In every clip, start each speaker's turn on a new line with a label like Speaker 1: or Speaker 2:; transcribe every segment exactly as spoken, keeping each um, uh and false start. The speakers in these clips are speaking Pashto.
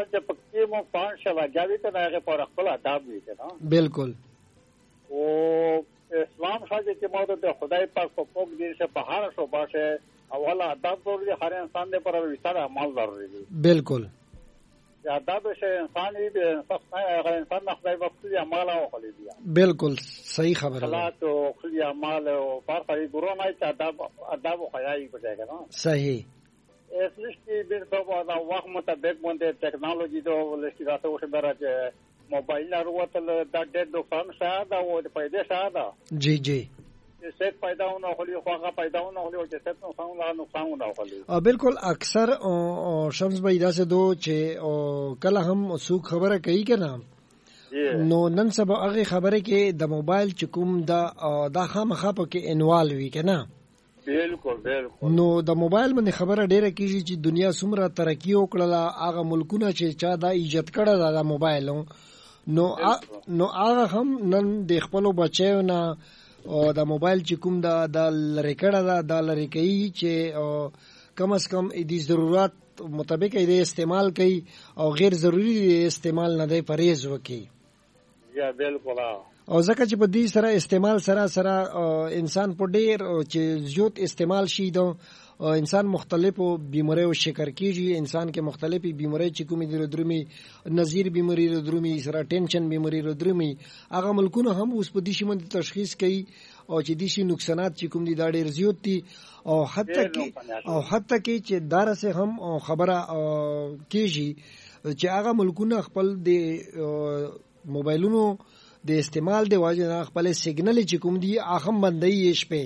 Speaker 1: انسان چې پکې مو پان شوه جاوی ته هغه پر خپل آداب وي کنه
Speaker 2: بالکل
Speaker 1: او اسلام شاجه چې موږ ته خدای پاک په پوک دې شه په هر شو باشه اوله آداب ضروري هر انسان دې پر وسره عمل ضروري دي
Speaker 2: بالکل
Speaker 1: یا آداب شه انسان دې هغه انسان نه خدای په خپل عمل او خلی دي
Speaker 2: بالکل صحیح خبره
Speaker 1: صلات او خپل عمل او پر پر ګورو نه چې آداب آداب او حیاي پټه کنه
Speaker 2: صحیح
Speaker 1: اس لشتي بیر په دا وخت مطابق باندې ټیکنالوژي د لشتي راته وشه درجه موبایل وروتل دا ډېر نقصان شاده او د پیدا شاده
Speaker 2: جی جی
Speaker 1: ست پیداونه خلی خواغه پیداونه خلی او چې ست نقصان لا نقصان خلی
Speaker 2: او بالکل اکثر شمس بھائی دا سے دو چې کله هم سوق خبره کوي کنه نو نن سبا هغه خبره کې د موبایل چې کوم دا دا خامخا په کې انوال وی کنه
Speaker 1: بالکل بالکل
Speaker 2: نو د موبایل باندې خبره ډیره کیږي چې دنیا څومره ترقی وکړه هغه ملکونه چې چا دا ایجاد کړه دا موبایل نو نو هغه هم نن د خپل بچیو نه او د موبایل چې کوم دا د لری کړه دا د لری کوي چې کم از کم د ضرورت مطابق یې استعمال کوي او غیر ضروری استعمال نه دی پرهیز وکي
Speaker 1: یا بالکل
Speaker 2: او ځکه چې په دې سره استعمال سره سره انسان په ډیر چې زیات استعمال شي دو انسان مختلفو بیماریو شکار کیږي انسان کې مختلفي بیماری چې کومې د درومي نظیر بیماری د درومي سره ټینشن بیماری د درومي هغه ملکونه هم اوس په دې شی باندې تشخیص کوي او چې دې شي نقصانات چې کوم دي دا ډیر زیات دي او حتی کې او حتی کې چې دار سه هم خبره کیږي چې هغه ملکونه خپل د موبایلونو د استعمال دی واجب خپل سیګنل چې کوم دی اخم بندي شپه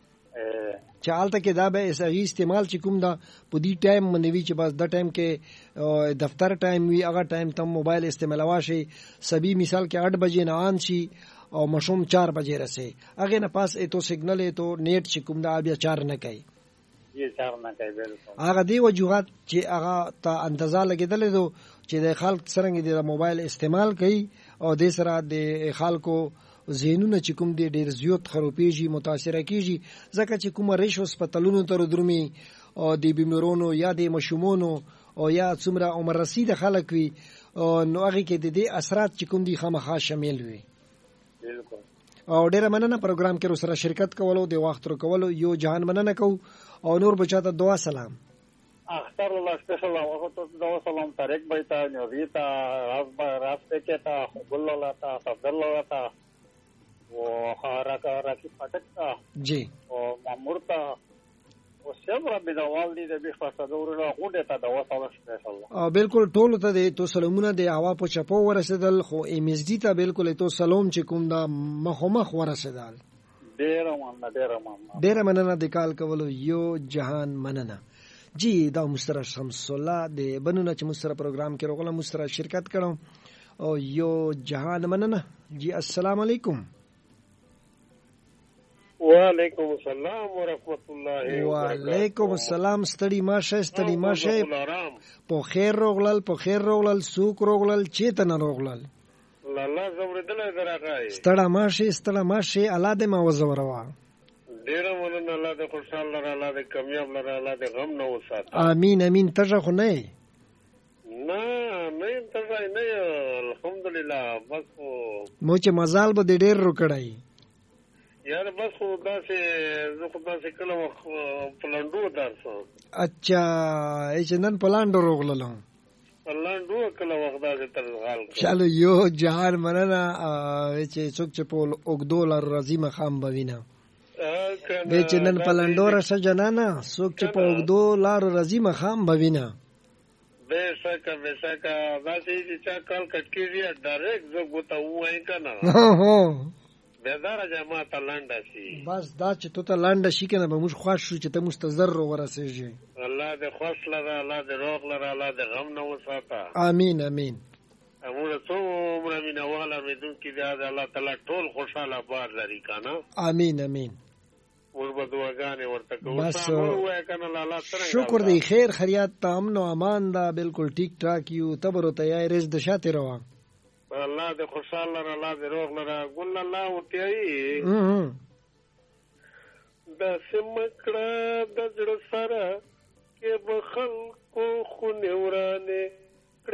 Speaker 2: چالت کې دا به صحیح استعمال چې کوم دا په دې ټایم باندې وی چې بس د ټایم کې دفتر ټایم وی هغه ټایم تم موبایل استعمال واشي سبي مثال کې آٹھ بجې نه آن شي او مشوم چار بجې رسې هغه نه پاس ایتو سیګنل ایتو نیټ چې کوم دا بیا چار نه کوي
Speaker 1: یې چار نه کوي بالکل
Speaker 2: هغه دی وجوهات چې هغه ته اندازه لګیدل دي چې د خلک څنګه د موبایل استعمال کوي او د سره د خلکو زینونه چې کوم دی ډیر زیات خروپیږي متاثر کیږي ځکه چې کوم ریش هسپتالونو تر درومي او د بیمارونو یا د مشومونو او یا څومره عمر رسیده خلک وي نو هغه کې د دې اثرات چې کوم دي خامخا شامل وي
Speaker 1: بالکل
Speaker 2: او ډیر مننه پروګرام کې سره شرکت کولو د وخت تر کولو یو جهان مننه کو او نور بچاته دعا سلام
Speaker 1: اختر الله سپیشل او ته دعا سلام طارق بھائی ته نوریتا راز راسته کې ته ګل الله ته صبر الله ته و حرکه راکی پټکا
Speaker 2: جی
Speaker 1: او مامورتا او سمره بدوال دي د بخصه دورله غوډه ته د وصله سپیشل
Speaker 2: اه بالکل ټول ته تو سلامونه د هوا په چپو ورسېدل خو ام اس ډي ته بالکل تو سلام چې کوم دا مخمخ ورسېدل
Speaker 1: ډیر مننه ډیر مننه
Speaker 2: ډیر مننه د کال کولو یو جهان مننه جی دا مستر شمس الله د بنونه چې مستر پروګرام کې راغله مستر شرکت کړو او یو جهان مننه جی السلام علیکم
Speaker 3: وعلیکم السلام ورحمت الله وبرکاته
Speaker 2: وعلیکم السلام ستړي ماشه ستړي ماشه په خیر روغلل په خیر روغلل سوق روغلل چیتن روغلل
Speaker 3: الله زبردل درغای
Speaker 2: ستړه ماشه ستړه ماشه الله دې ما وزوروا
Speaker 3: ډیر ولن الله دې خوشاله لره الله دې کامیاب لره الله دې غم نه وسات
Speaker 2: امين امين تجه خو نه
Speaker 3: نه نه تجه نه الحمدلله بس
Speaker 2: مو چې مزال به ډیر روکړای
Speaker 3: یار بس خدا سے زه خدا سے کله پلاندو درسو
Speaker 2: اچھا ایچ نن پلاندو روغللو
Speaker 3: پلاندو کله وخدا سے تر حال
Speaker 2: چلو یو جهان مننه چې څوک چې په اوګدول رزي مخام بوینه چې نن پلاندو رشه جنانا څوک چې په اوګدو لار رزي مخام بوینه
Speaker 3: بیسکه بیسکه دا چې چا کال کټ کیږي ډایرکټ زه غوته وای کنه
Speaker 2: هو هو
Speaker 3: بیدار جماعت لاندا شي
Speaker 2: بس دا چې تو ته لاندا شي کنه به موږ خوښ شو چې ته مستزر ورسېږي
Speaker 3: الله دې خوښ لره الله دې روغ لره الله دې غم نه وساته
Speaker 2: امين امين
Speaker 3: امور ته عمر مين والا مدون کې دې الله تعالی ټول خوشاله بار لري کنه
Speaker 2: امين امين
Speaker 3: ورته دعاګانې ورته کوو
Speaker 2: بس
Speaker 3: وای کنه الله سره
Speaker 2: شکر دی خیر خیریت تام نو امان دا بالکل ټیک ټاک یو تبرو تیار د شاته روان
Speaker 3: الله دې خوشاله لره الله دې روغ لره ګل الله ورتي د سمکړه د زړه سره کې بخل کو خو نورانه